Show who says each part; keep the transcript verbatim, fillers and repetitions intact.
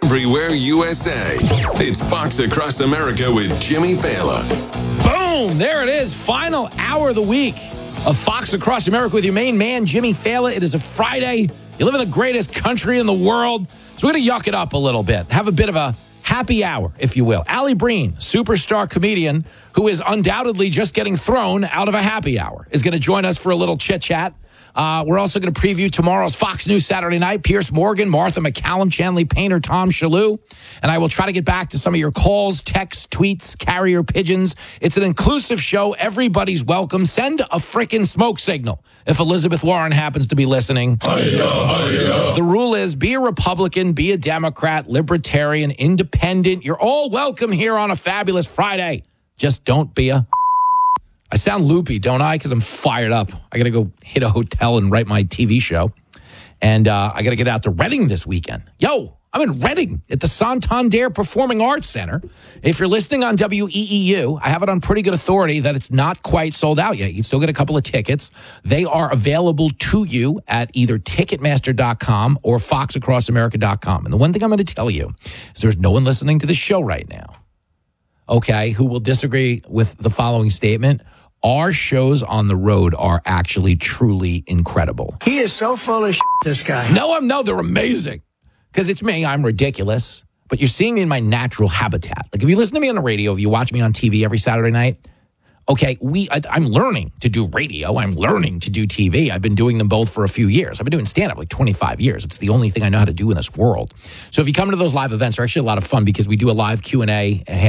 Speaker 1: everywhere U S A. It's Fox Across America with Jimmy Fallon.
Speaker 2: Boom! There it is. Final hour of the week of Fox Across America with your main man, Jimmy Fallon. It is a Friday. You live in the greatest country in the world. So we're going to yuck it up a little bit. Have a bit of a happy hour, if you will. Allie Breen, superstar comedian who is undoubtedly just getting thrown out of a happy hour, is going to join us for a little chit-chat. Uh, we're also going to preview tomorrow's Fox News Saturday Night. Pierce Morgan, Martha McCallum, Chanley Painter, Tom Shalhoub. And I will try to get back to some of your calls, texts, tweets, carrier pigeons. It's an inclusive show. Everybody's welcome. Send a frickin' smoke signal if Elizabeth Warren happens to be listening. Hi-ya, hi-ya. The rule is be a Republican, be a Democrat, libertarian, independent. You're all welcome here on a fabulous Friday. Just don't be a... I sound loopy, don't I? Because I'm fired up. I got to go hit a hotel and write my T V show. And uh, I got to get out to Reading this weekend. Yo, I'm in Reading at the Santander Performing Arts Center. If you're listening on W E E U, I have it on pretty good authority that it's not quite sold out yet. You can still get a couple of tickets. They are available to you at either Ticketmaster dot com or Fox Across America dot com. And the one thing I'm going to tell you is there's no one listening to the show right now, okay, who will disagree with the following statement. Our shows on the road are actually truly incredible.
Speaker 3: He is so full of shit, this guy.
Speaker 2: No, I'm no, they're amazing. Because it's me, I'm ridiculous. But you're seeing me in my natural habitat. Like if you listen to me on the radio, if you watch me on T V every Saturday night, okay, we I, I'm learning to do radio. I'm learning to do T V. I've been doing them both for a few years. I've been doing stand-up like twenty-five years. It's the only thing I know how to do in this world. So if you come to those live events, they're actually a lot of fun because we do a live Q and A